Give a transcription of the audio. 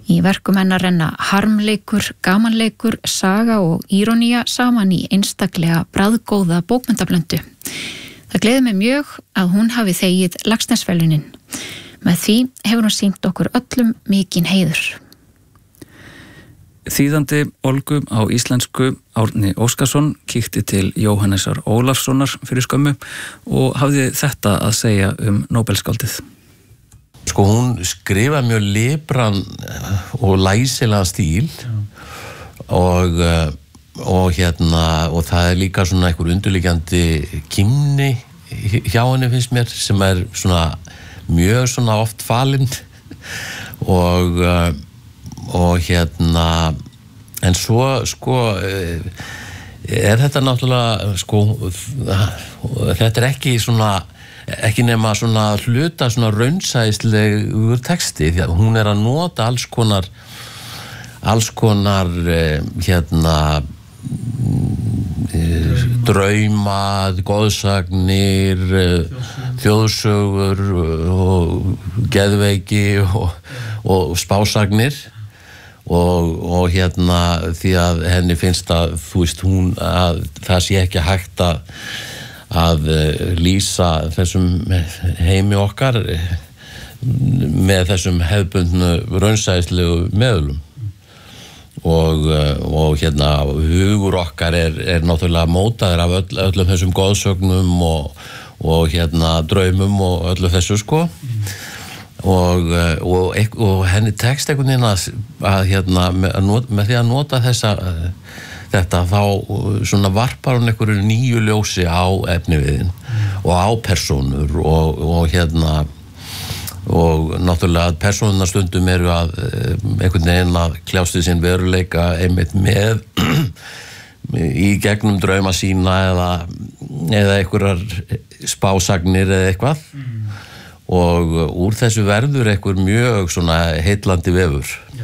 Í verkum hennar renna harmleikur, gamanleikur, saga og írónía saman í einstaklega bragðgóða bókmenntablöndu. Það gleður mig mjög að hún hafi þegið Laxness-verðlaunin. Með því hefur hún sýnt okkur öllum mikinn heiður. Þýðandi Olgu á íslensku Árni Óskarsson kíkti til Jóhannesar Ólafssonar fyrir skömmu og hafði þetta að segja Nóbelsskáldið. Sko hún skrifa mjög libran og læsilega stíl og það líka svona einhver undirliggjandi kímni hjá henni finnst mér sem svona mjög svona oft falinn og en svo sko þetta náttúrulega sko þetta ekki nema svona hluta svona raunsæislegur texti því að hún að nota alls konar drauma, goðsagnir, þjóðsögur og geðveiki og spásagnir og því að henni finnst að þú veist að það sé ekki hægt að lýsa þessum heimi okkar með þessum hefðbundnu raunsæislegu meðulum og hugur okkar náttúrulega mótaður af öllum þessum goðsögnum og draumum og öllu þessu sko og henni tekst einhvern veginn með því að nota þetta þá svona varpar hún einhverju nýju ljósi á efniviðin og á persónur og náttúrulega að persónurnar stundum eru að einhvern veginn að kljást við sinn veruleika einmitt með í gegnum drauma sína eða einhverjar spásagnir eða eitthvað og úr þessu verður einhver mjög svona heillandi vefur